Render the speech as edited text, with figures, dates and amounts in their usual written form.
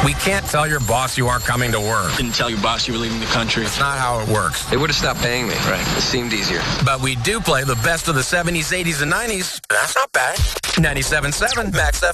We can't tell your boss you aren't coming to work. Didn't tell your boss you were leaving the country. It's not how it works. They would have stopped paying me. Right. It seemed easier. But we do play the best of the 70s, 80s, and 90s. That's not bad. 97.7 Max